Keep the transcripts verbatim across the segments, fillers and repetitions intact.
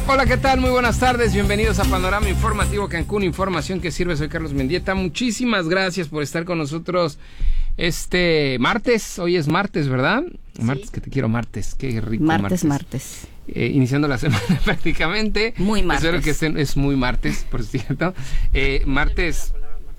Hola, ¿qué tal? Muy buenas tardes, bienvenidos a Panorama Informativo Cancún, información que sirve. Soy Carlos Mendieta, muchísimas gracias por estar con nosotros este martes. Hoy es martes, ¿verdad? Sí. Martes, que te quiero martes, qué rico martes. Martes, martes. Eh, iniciando la semana prácticamente. Muy martes. Espero que estén, es muy martes, por cierto. Eh, martes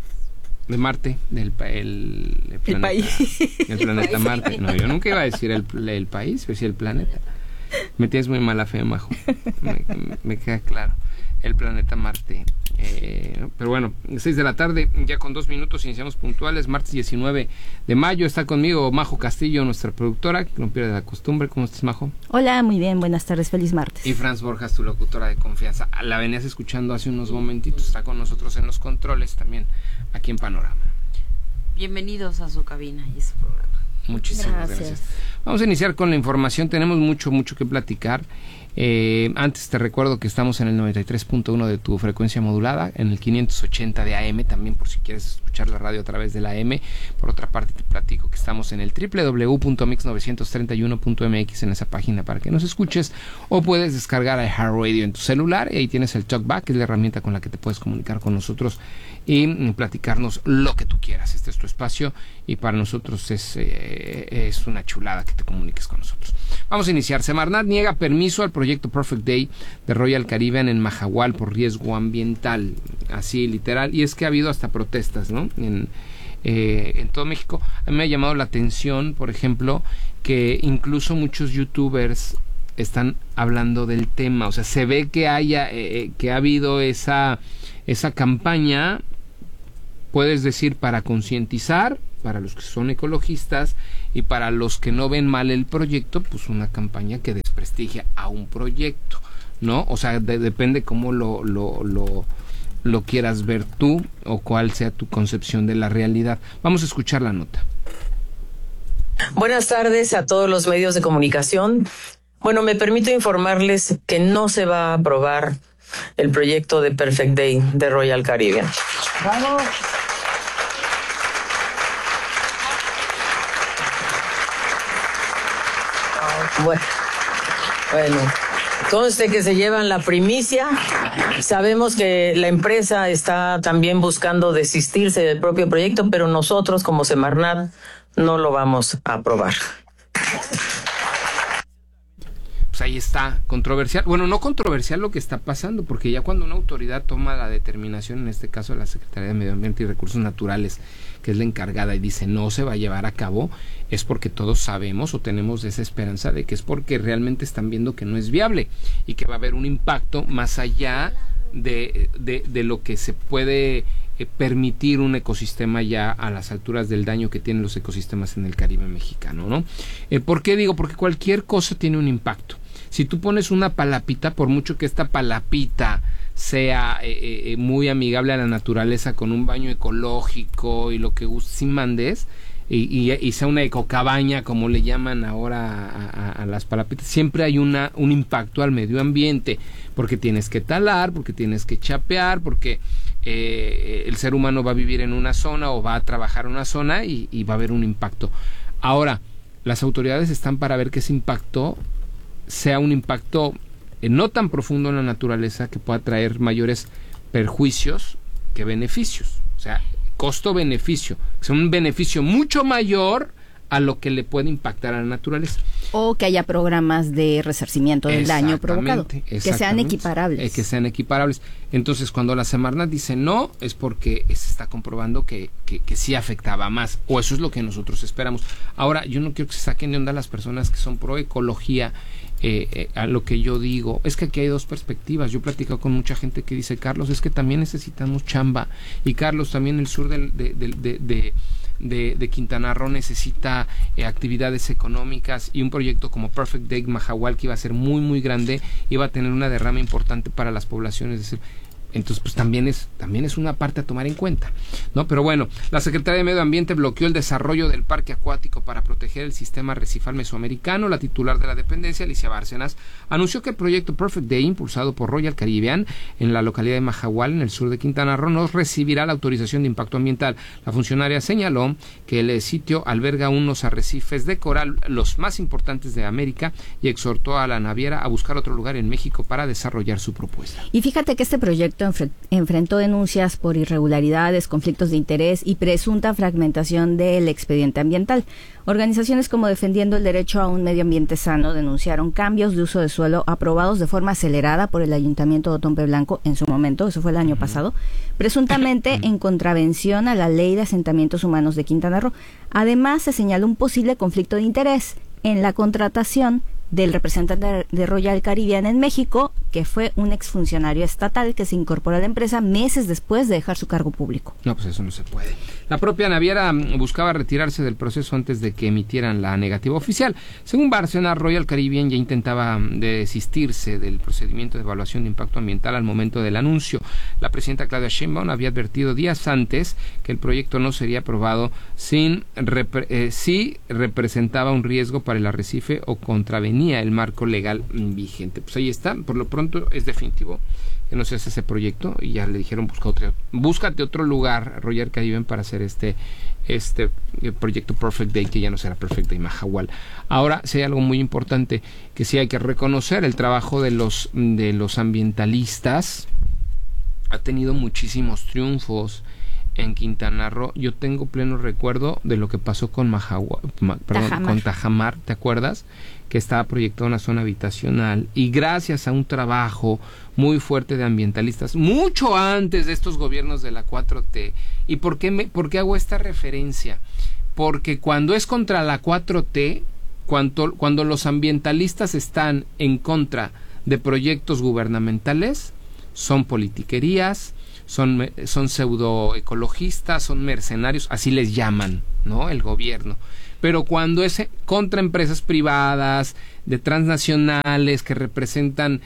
de Marte, del el, el, planeta, el país. El planeta Marte. No, yo nunca iba a decir el, el país, pero sí el planeta. Me tienes muy mala fe, Majo. Me, me queda claro. El planeta Marte. Eh, pero bueno, seis de la tarde, ya con dos minutos iniciamos puntuales. Martes diecinueve de mayo. Está conmigo Majo Castillo, nuestra productora, que no pierde la costumbre. ¿Cómo estás, Majo? Hola, muy bien, buenas tardes, feliz martes. Y Franz Borjas, tu locutora de confianza. La venías escuchando hace unos momentitos. Está con nosotros en los controles también, aquí en Panorama. Bienvenidos a su cabina y su programa. Muchísimas gracias. gracias. Vamos a iniciar con la información. Tenemos mucho, mucho que platicar. Eh, antes te recuerdo que estamos en el noventa y tres punto uno de tu frecuencia modulada, en el quinientos ochenta de A M, también por si quieres escuchar la radio a través de la A M. Por otra parte, te platico que estamos en el doble u doble u doble u punto mix novecientos treinta y uno punto m x en esa página para que nos escuches, o puedes descargar iHeartRadio en tu celular y ahí tienes el TalkBack, que es la herramienta con la que te puedes comunicar con nosotros y platicarnos lo que tú quieras. Este es tu espacio y para nosotros es, eh, es una chulada que te comuniques con nosotros. Vamos a iniciar. Semarnat niega permiso al proyecto Perfect Day de Royal Caribbean en Mahahual por riesgo ambiental, así literal, y es que ha habido hasta protestas, ¿no? En, eh, en todo México. A mí me ha llamado la atención, por ejemplo, que incluso muchos youtubers están hablando del tema, o sea, se ve que haya, eh, que ha habido esa, esa campaña, puedes decir, para concientizar, para los que son ecologistas y para los que no ven mal el proyecto, pues una campaña que desprestigia a un proyecto, ¿no? O sea, de, depende cómo lo, lo, lo, lo quieras ver tú o cuál sea tu concepción de la realidad. Vamos a escuchar la nota. Buenas tardes a todos los medios de comunicación. Bueno, me permito informarles que no se va a aprobar el proyecto de Perfect Day de Royal Caribbean. ¡Vamos! Bueno, bueno, conste que se llevan la primicia. Sabemos que la empresa está también buscando desistirse del propio proyecto, pero nosotros como Semarnat no lo vamos a aprobar. Pues ahí está, controversial. Bueno, no controversial lo que está pasando, porque ya cuando una autoridad toma la determinación, en este caso la Secretaría de Medio Ambiente y Recursos Naturales, que es la encargada, y dice no se va a llevar a cabo, es porque todos sabemos o tenemos esa esperanza de que es porque realmente están viendo que no es viable y que va a haber un impacto más allá de, de, de lo que se puede eh, permitir un ecosistema ya a las alturas del daño que tienen los ecosistemas en el Caribe mexicano, ¿no? Eh, ¿Por qué digo? Porque cualquier cosa tiene un impacto. Si tú pones una palapita, por mucho que esta palapita sea eh, eh, muy amigable a la naturaleza, con un baño ecológico y lo que gustes y mandes, y, y, y sea una ecocabaña, como le llaman ahora a, a, a las palapitas, siempre hay una un impacto al medio ambiente, porque tienes que talar, porque tienes que chapear, porque eh, el ser humano va a vivir en una zona o va a trabajar en una zona y, y va a haber un impacto. Ahora, las autoridades están para ver que ese impacto sea un impacto eh, no tan profundo en la naturaleza, que pueda traer mayores perjuicios que beneficios. O sea, costo-beneficio. Es un beneficio mucho mayor a lo que le puede impactar a la naturaleza. O que haya programas de resarcimiento del daño provocado. Que sean equiparables. Eh, que sean equiparables. Entonces, cuando la Semarnat dice no, es porque se está comprobando que, que, que sí afectaba más. O eso es lo que nosotros esperamos. Ahora, yo no quiero que se saquen de onda las personas que son pro ecología. Eh, eh, a lo que yo digo, es que aquí hay dos perspectivas. Yo he platicado con mucha gente que dice, Carlos, es que también necesitamos chamba, y Carlos, también el sur del, de, de, de, de, de, de Quintana Roo necesita eh, actividades económicas, y un proyecto como Perfect Day Mahahual, que iba a ser muy muy grande, iba a tener una derrama importante para las poblaciones. Es decir, Entonces, pues también es, también es una parte a tomar en cuenta, ¿no? Pero bueno, la Secretaría de Medio Ambiente bloqueó el desarrollo del parque acuático para proteger el sistema arrecifal mesoamericano. La titular de la dependencia, Alicia Bárcenas, anunció que el proyecto Perfect Day, impulsado por Royal Caribbean en la localidad de Mahahual, en el sur de Quintana Roo, no recibirá la autorización de impacto ambiental. La funcionaria señaló que el sitio alberga unos arrecifes de coral, los más importantes de América, y exhortó a la naviera a buscar otro lugar en México para desarrollar su propuesta. Y fíjate que este proyecto enfre- enfrentó denuncias por irregularidades, conflictos de interés y presunta fragmentación del expediente ambiental. Organizaciones como Defendiendo el Derecho a un Medio Ambiente Sano denunciaron cambios de uso de suelo aprobados de forma acelerada por el Ayuntamiento de Otompe Blanco en su momento, eso fue el año pasado, presuntamente en contravención a la Ley de Asentamientos Humanos de Quintana Roo. Además, se señaló un posible conflicto de interés en la contratación del representante de Royal Caribbean en México, que fue un exfuncionario estatal que se incorporó a la empresa meses después de dejar su cargo público. No, pues eso no se puede. La propia naviera buscaba retirarse del proceso antes de que emitieran la negativa oficial. Según Bárcenas, Royal Caribbean ya intentaba desistirse del procedimiento de evaluación de impacto ambiental al momento del anuncio. La presidenta Claudia Sheinbaum había advertido días antes que el proyecto no sería aprobado sin repre- eh, si representaba un riesgo para el arrecife o contravenía el marco legal vigente. Pues ahí está, por lo pronto es definitivo que no se hace ese proyecto y ya le dijeron busca otro, búscate otro lugar, Royal Caribbean, para hacer este este proyecto Perfect Day, que ya no será Perfect Day Mahahual. Ahora sí hay algo muy importante que sí hay que reconocer: el trabajo de los de los ambientalistas ha tenido muchísimos triunfos en Quintana Roo. Yo tengo pleno recuerdo de lo que pasó con Mahahual, ma, perdón, Tajamar. con Tajamar, ¿te acuerdas? Que estaba proyectada una zona habitacional, y gracias a un trabajo muy fuerte de ambientalistas, mucho antes de estos gobiernos de la cuatro T. ¿Y por qué, me, por qué hago esta referencia? Porque cuando es contra la cuatro T, cuando, cuando los ambientalistas están en contra de proyectos gubernamentales, son politiquerías, son, son pseudoecologistas, son mercenarios, así les llaman, ¿no? El gobierno. Pero cuando es contra empresas privadas, de transnacionales, que representan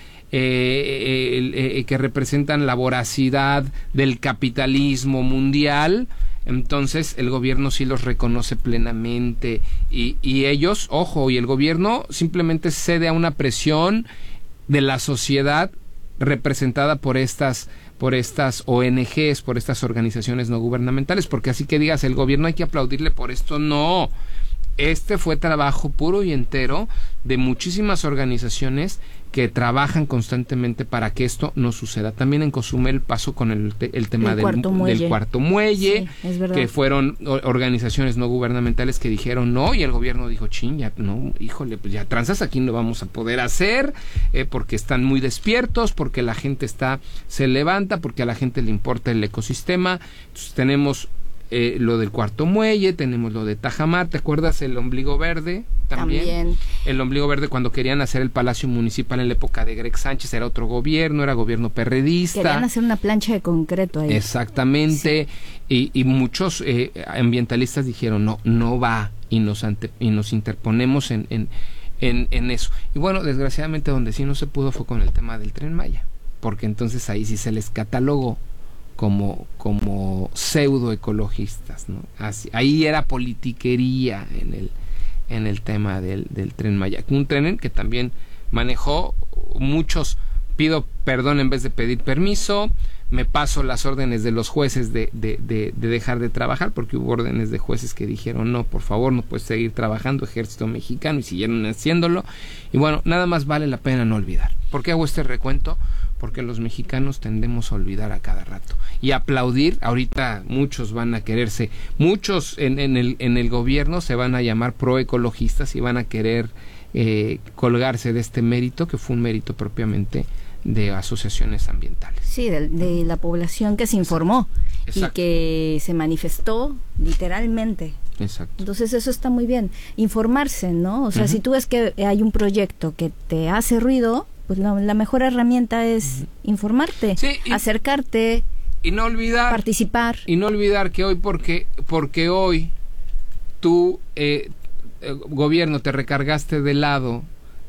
eh, eh, eh, que representan la voracidad del capitalismo mundial, entonces el gobierno sí los reconoce plenamente, y, y ellos, ojo, y el gobierno simplemente cede a una presión de la sociedad representada por estas por estas O N Ges, por estas organizaciones no gubernamentales, porque así que digas, el gobierno hay que aplaudirle por esto, no. Este fue trabajo puro y entero de muchísimas organizaciones que trabajan constantemente para que esto no suceda. También en Cozumel pasó con el, te, el tema el del, cuarto del cuarto muelle, sí, es verdad, que fueron organizaciones no gubernamentales que dijeron no, y el gobierno dijo, chin, ya no, híjole, pues ya tranzas aquí no vamos a poder hacer, eh, porque están muy despiertos, porque la gente está, se levanta, porque a la gente le importa el ecosistema. Entonces tenemos Eh, lo del cuarto muelle, tenemos lo de Tajamar, ¿te acuerdas el ombligo verde? También. También. El ombligo verde, cuando querían hacer el Palacio Municipal en la época de Greg Sánchez, era otro gobierno, era gobierno perredista. Querían hacer una plancha de concreto ahí. Exactamente, sí. y, y muchos eh, ambientalistas dijeron, no, no va, y nos, ante, y nos interponemos en, en, en, en eso. Y bueno, desgraciadamente donde sí no se pudo fue con el tema del Tren Maya, porque entonces ahí sí se les catalogó como como pseudoecologistas, ¿no? Así, ahí era politiquería en el en el tema del, del Tren Maya, un tren que también manejó muchos, pido perdón en vez de pedir permiso, me paso las órdenes de los jueces de, de, de, de dejar de trabajar, porque hubo órdenes de jueces que dijeron no, por favor, no puedes seguir trabajando, Ejército Mexicano, y siguieron haciéndolo. Y bueno, nada más vale la pena no olvidar. ¿Por qué hago este recuento? Porque los mexicanos tendemos a olvidar a cada rato y aplaudir. Ahorita muchos van a quererse, muchos en, en el en el gobierno se van a llamar proecologistas y van a querer eh, colgarse de este mérito, que fue un mérito propiamente de asociaciones ambientales. Sí, de, de la población que se informó. Exacto. Y que se manifestó literalmente. Exacto. Entonces eso está muy bien, informarse, ¿no? O sea, uh-huh. si tú ves que hay un proyecto que te hace ruido, pues la, la mejor herramienta es uh-huh. informarte, sí, y, acercarte, y no olvidar, participar. Y no olvidar que hoy, porque, porque hoy tú, eh, eh, gobierno, te recargaste del lado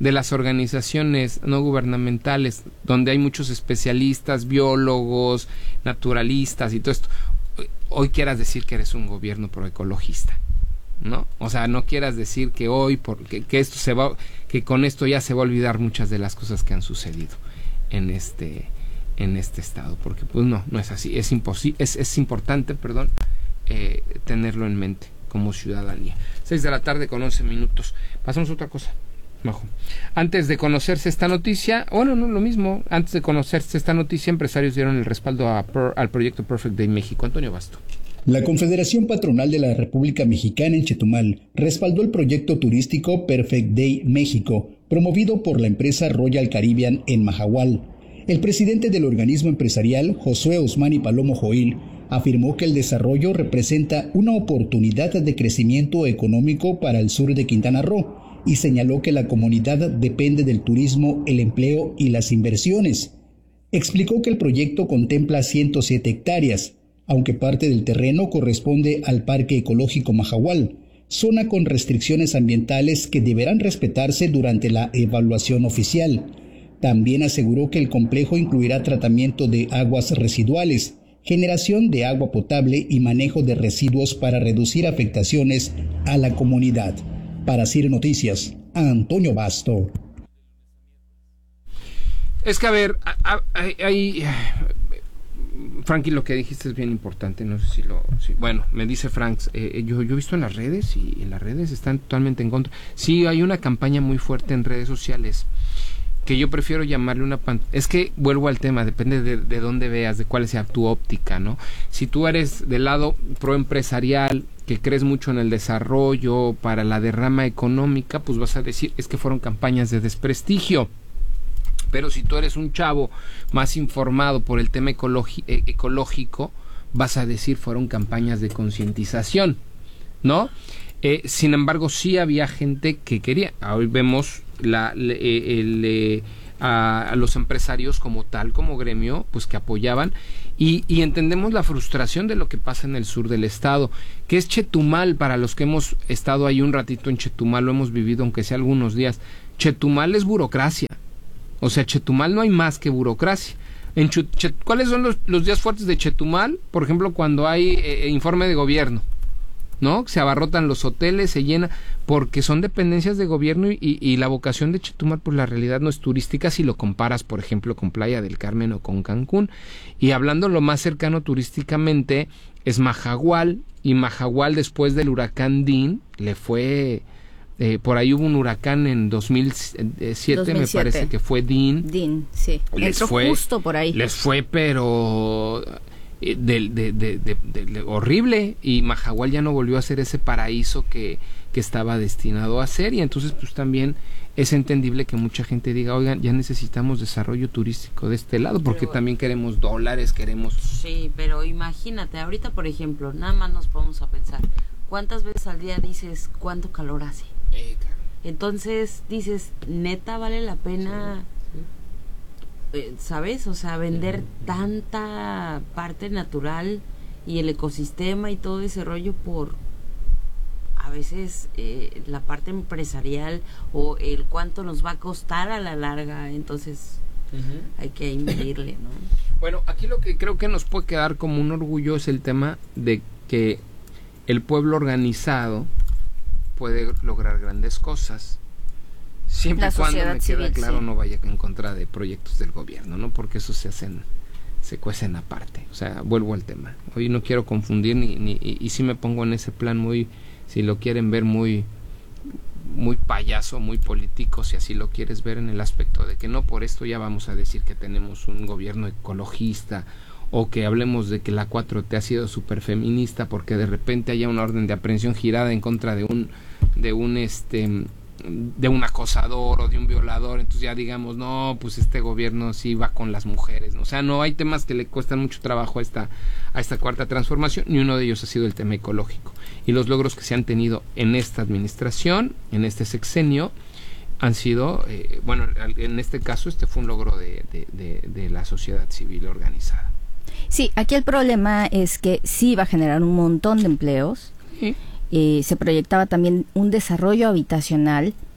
de las organizaciones no gubernamentales, donde hay muchos especialistas, biólogos, naturalistas y todo esto, hoy quieras decir que eres un gobierno proecologista, ¿no? O sea, no quieras decir que hoy, porque que esto se va, que con esto ya se va a olvidar muchas de las cosas que han sucedido en este en este estado, porque pues no, no es así, es imposible, es, es importante, perdón, eh, tenerlo en mente como ciudadanía. Seis de la tarde con once minutos. Pasamos a otra cosa, Majo. Antes de conocerse esta noticia, bueno, no lo mismo, antes de conocerse esta noticia, empresarios dieron el respaldo a, al proyecto Perfect Day México. Antonio Basto. La Confederación Patronal de la República Mexicana en Chetumal respaldó el proyecto turístico Perfect Day México, promovido por la empresa Royal Caribbean en Mahahual. El presidente del organismo empresarial, Josué Osmani Palomo Joil, afirmó que el desarrollo representa una oportunidad de crecimiento económico para el sur de Quintana Roo y señaló que la comunidad depende del turismo, el empleo y las inversiones. Explicó que el proyecto contempla ciento siete hectáreas, aunque parte del terreno corresponde al Parque Ecológico Mahahual, zona con restricciones ambientales que deberán respetarse durante la evaluación oficial. También aseguró que el complejo incluirá tratamiento de aguas residuales, generación de agua potable y manejo de residuos para reducir afectaciones a la comunidad. Para C I R Noticias, Antonio Basto. Es que, a ver, hay... hay Frankie, lo que dijiste es bien importante, no sé si lo... Si, bueno, me dice Franks, eh, yo, yo he visto en las redes y en las redes están totalmente en contra. Sí, hay una campaña muy fuerte en redes sociales que yo prefiero llamarle una pan... Es que vuelvo al tema, depende de, de dónde veas, de cuál sea tu óptica, ¿no? Si tú eres del lado proempresarial, que crees mucho en el desarrollo para la derrama económica, pues vas a decir, es que fueron campañas de desprestigio. Pero si tú eres un chavo más informado por el tema ecológi- eh, ecológico, vas a decir, fueron campañas de concientización, ¿no? Eh, sin embargo, sí había gente que quería. Hoy vemos la, le, eh, el, eh, a, a los empresarios como tal, como gremio, pues que apoyaban y, y entendemos la frustración de lo que pasa en el sur del estado, que es Chetumal. Para los que hemos estado ahí un ratito en Chetumal, lo hemos vivido aunque sea algunos días. Chetumal es burocracia, o sea, Chetumal no hay más que burocracia. En Ch- Ch- ¿Cuáles son los, los días fuertes de Chetumal? Por ejemplo, cuando hay eh, informe de gobierno, ¿no? Se abarrotan los hoteles, se llena, porque son dependencias de gobierno y, y, y la vocación de Chetumal, pues la realidad no es turística si lo comparas, por ejemplo, con Playa del Carmen o con Cancún. Y hablando lo más cercano turísticamente, es Mahahual, y Mahahual después del huracán Dean, le fue... Eh, por ahí hubo un huracán en dos mil siete, dos mil siete. Me parece que fue Dean. Dean, sí. Les Entró fue, justo por ahí. Les fue, pero... De, de, de, de, de, de horrible, y Mahahual ya no volvió a ser ese paraíso que, que estaba destinado a ser, y entonces pues también es entendible que mucha gente diga, oigan, ya necesitamos desarrollo turístico de este lado, porque pero, también queremos dólares, queremos... Sí, pero imagínate, ahorita por ejemplo, nada más nos podemos a pensar, ¿cuántas veces al día dices cuánto calor hace? Eh, claro. Entonces dices, neta vale la pena... Sí. ¿Sabes? O sea, vender tanta parte natural y el ecosistema y todo ese rollo por a veces eh, la parte empresarial o el cuánto nos va a costar a la larga. Entonces uh-huh. hay que medirle, ¿no? Bueno, aquí lo que creo que nos puede quedar como un orgullo es el tema de que el pueblo organizado puede lograr grandes cosas. Siempre y cuando me queda civil, claro, sí. No vaya en contra de proyectos del gobierno, ¿no? Porque eso se hacen, se cuecen aparte. O sea, vuelvo al tema. Hoy no quiero confundir ni, ni y, y sí me pongo en ese plan muy, si lo quieren ver muy, muy payaso, muy político, si así lo quieres ver, en el aspecto de que no por esto ya vamos a decir que tenemos un gobierno ecologista o que hablemos de que la cuatro T ha sido súper feminista porque de repente haya una orden de aprehensión girada en contra de un, de un este... de un acosador o de un violador, entonces ya digamos, no, pues este gobierno sí va con las mujeres, ¿no? O sea, no, hay temas que le cuestan mucho trabajo a esta, a esta cuarta transformación, y uno de ellos ha sido el tema ecológico, y los logros que se han tenido en esta administración, en este sexenio, han sido, eh, bueno, en este caso este fue un logro de, de, de, de la sociedad civil organizada. Sí, aquí el problema es que sí va a generar un montón de empleos. Sí. Eh, se proyectaba también un desarrollo habitacional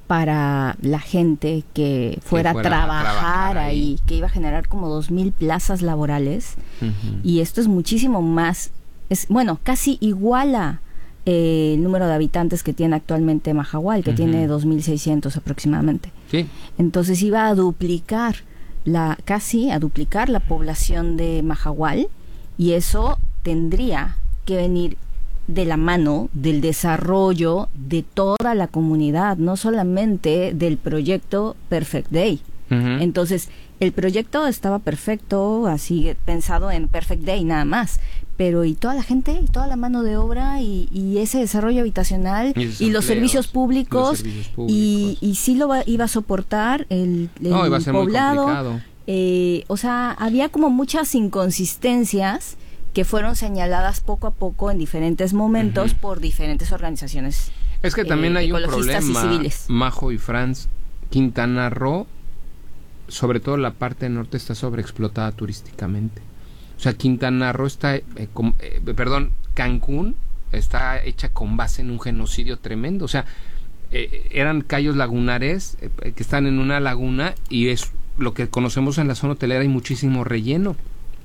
para la gente que fuera, fuera a trabajar, a trabajar ahí. ahí, que iba a generar como dos mil plazas laborales. Uh-huh. Y esto es muchísimo más, es bueno, casi iguala eh, el número de habitantes que tiene actualmente Mahahual, que uh-huh. tiene dos mil seiscientos aproximadamente. Sí. Entonces iba a duplicar, la casi a duplicar la población de Mahahual, y eso tendría que venir de la mano del desarrollo de toda la comunidad, no solamente del proyecto Perfect Day. Uh-huh. Entonces, el proyecto estaba perfecto, así pensado en Perfect Day nada más, pero y toda la gente, y toda la mano de obra, y, y ese desarrollo habitacional, y, y los, empleos, servicios públicos, los servicios públicos. Y, y sí lo va, iba a soportar el, el no, iba a ser poblado. Muy complicado. Eh, o sea, había como muchas inconsistencias que fueron señaladas poco a poco en diferentes momentos uh-huh. por diferentes organizaciones. Es que también eh, hay un problema, y Majo y Franz, Quintana Roo, sobre todo la parte norte, está sobreexplotada turísticamente. O sea, Quintana Roo está, eh, con, eh, perdón, Cancún está hecha con base en un genocidio tremendo. O sea, eh, eran cayos lagunares eh, que están en una laguna, y es lo que conocemos en la zona hotelera, hay muchísimo relleno.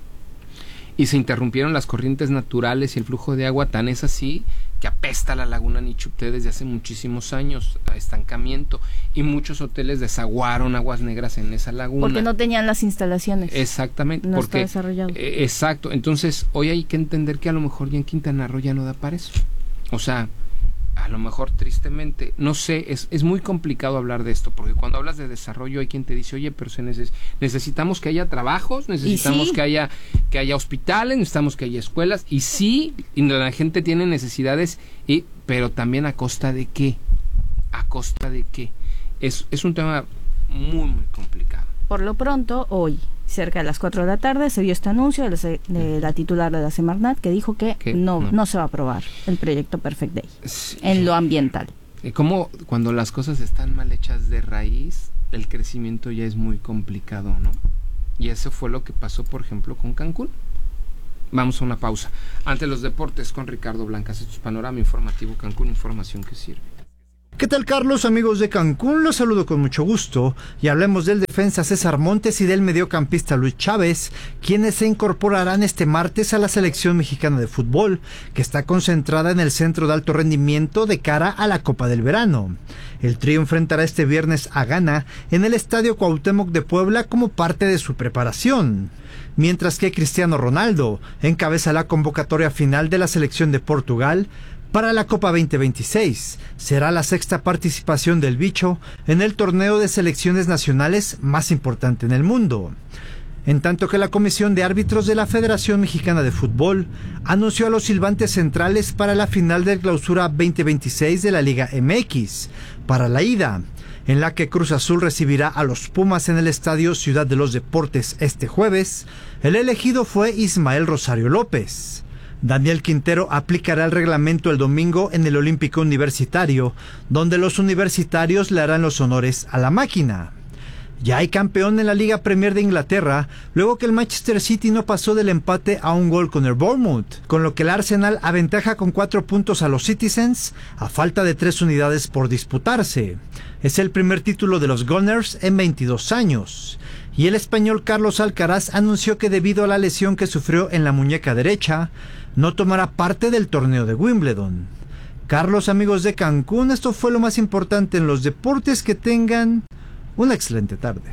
Y se interrumpieron las corrientes naturales y el flujo de agua, tan es así que apesta la laguna Nichupté desde hace muchísimos años a estancamiento, y muchos hoteles desaguaron aguas negras en esa laguna. Porque no tenían las instalaciones. Exactamente. No porque, está desarrollado. Eh, exacto. Entonces, hoy hay que entender que a lo mejor ya en Quintana Roo ya no da para eso. O sea, a lo mejor tristemente, no sé, es, es muy complicado hablar de esto, porque cuando hablas de desarrollo hay quien te dice, oye, pero se neces- necesitamos que haya trabajos, necesitamos sí. que haya que haya hospitales, necesitamos que haya escuelas, y sí, y la gente tiene necesidades, y pero también a costa de qué, a costa de qué, es, es un tema muy, muy complicado. Por lo pronto, hoy, cerca de las cuatro de la tarde, se dio este anuncio de la, de la titular de la Semarnat, que dijo que no, no, no se va a aprobar el proyecto Perfect Day sí. en lo ambiental. Como cuando las cosas están mal hechas de raíz, el crecimiento ya es muy complicado, ¿no? Y eso fue lo que pasó, por ejemplo, con Cancún. Vamos a una pausa. Ante los deportes con Ricardo Blancas, esto es Panorama Informativo Cancún, información que sirve. ¿Qué tal, Carlos? Amigos de Cancún, los saludo con mucho gusto y hablemos del defensa César Montes y del mediocampista Luis Chávez, quienes se incorporarán este martes a la selección mexicana de fútbol, que está concentrada en el centro de alto rendimiento de cara a la Copa del Verano. El trío enfrentará este viernes a Ghana en el Estadio Cuauhtémoc de Puebla como parte de su preparación, mientras que Cristiano Ronaldo encabeza la convocatoria final de la selección de Portugal para la Copa veinte veintiséis. Será la sexta participación del bicho en el torneo de selecciones nacionales más importante en el mundo. En tanto que la Comisión de Árbitros de la Federación Mexicana de Fútbol anunció a los silbantes centrales para la final del Clausura veinte veintiséis de la Liga M X, para la ida, en la que Cruz Azul recibirá a los Pumas en el Estadio Ciudad de los Deportes este jueves. El elegido fue Ismael Rosario López. Daniel Quintero aplicará el reglamento el domingo en el Olímpico Universitario, donde los universitarios le harán los honores a la máquina. Ya hay campeón en la Liga Premier de Inglaterra, luego que el Manchester City no pasó del empate a un gol con el Bournemouth, con lo que el Arsenal aventaja con cuatro puntos a los Citizens, a falta de tres unidades por disputarse. Es el primer título de los Gunners en veintidós años. Y el español Carlos Alcaraz anunció que debido a la lesión que sufrió en la muñeca derecha, no tomará parte del torneo de Wimbledon. Carlos, amigos de Cancún, esto fue lo más importante en los deportes. Que tengan una excelente tarde.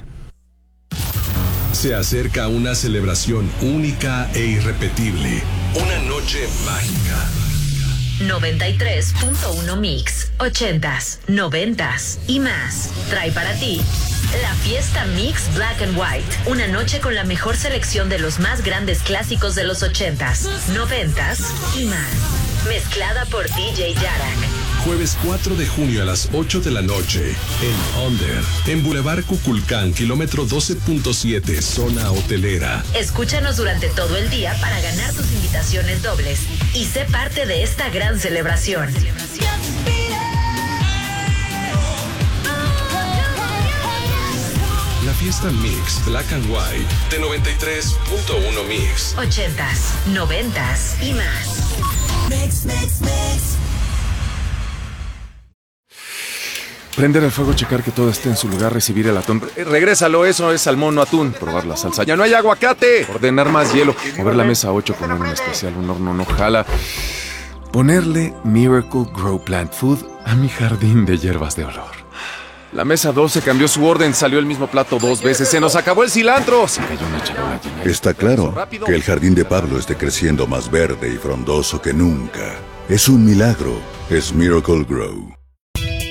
Se acerca una celebración única e irrepetible. Una noche mágica. noventa y tres punto uno Mix, ochentas, noventas y más. Trae para ti la fiesta Mix Black and White. Una noche con la mejor selección de los más grandes clásicos de los ochentas, noventas y más. Mezclada por D J Yarak. Jueves cuatro de junio a las ocho de la noche en Under, en Boulevard Cuculcán, kilómetro doce punto siete, zona hotelera. Escúchanos durante todo el día para ganar tus invitaciones dobles y sé parte de esta gran celebración. La fiesta Mix Black and White de noventa y tres punto uno Mix. Ochentas, noventas y más. Mix, mix, mix. Prender el fuego, checar que todo esté en su lugar, recibir el atún. Eh, Regrésalo, eso es salmón no atún. Probar la salsa. ¡Ya no hay aguacate! Ordenar más hielo. Mover la mesa ocho, poner un especial, un horno no jala. Ponerle Miracle Grow Plant Food a mi jardín de hierbas de olor. La mesa doce cambió su orden, salió el mismo plato dos veces. ¡Se nos acabó el cilantro! Se cayó una charola llena de- Está claro que el jardín de Pablo esté creciendo más verde y frondoso que nunca. Es un milagro. Es Miracle Grow.